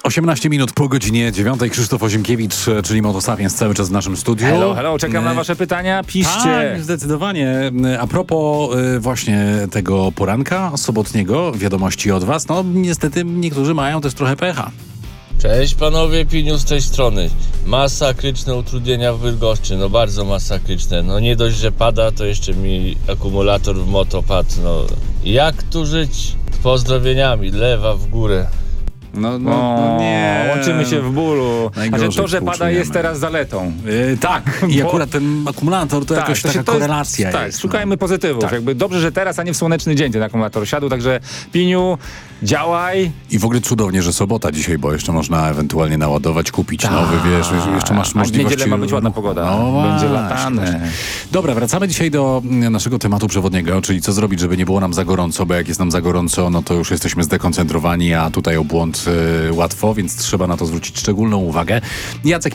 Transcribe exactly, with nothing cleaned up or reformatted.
osiemnaście minut po godzinie dziewiątej. Krzysztof Ozimkiewicz, czyli Motosapiens, cały czas w naszym studiu. Hello, hello, czekam na wasze pytania, piszcie. Tak, zdecydowanie. A propos y, właśnie tego poranka sobotniego, wiadomości od was, no niestety niektórzy mają też trochę pecha. Cześć panowie, Piniu z tej strony. Masakryczne utrudnienia w Bydgoszczy, no bardzo masakryczne. No nie dość, że pada, to jeszcze mi akumulator w moto padł. No jak tu żyć? Z pozdrowieniami, lewa w górę. No, no, No, no nie. łączymy się w bólu. Najgorzej Znaczy to, że pada współczujemy. jest teraz zaletą. Yy, tak, i Bo- akurat ten akumulator to jakoś to taka się- to jest- korelacja Tak, jest. szukajmy pozytywów. Tak. Jakby dobrze, że teraz, a nie w słoneczny dzień ten akumulator siadł, także Piniu, działaj. I w ogóle cudownie, że sobota dzisiaj, bo jeszcze można ewentualnie naładować, kupić Tak. nowy, wiesz, jeszcze masz A w możliwość... niedzielę ma być ładna pogoda. No Będzie właśnie, latane. właśnie. Dobra, wracamy dzisiaj do mm, naszego tematu przewodniego, czyli co zrobić, żeby nie było nam za gorąco, bo jak jest nam za gorąco, no to już jesteśmy zdekoncentrowani, a tutaj o błąd y, łatwo, więc trzeba na to zwrócić szczególną uwagę. Jacek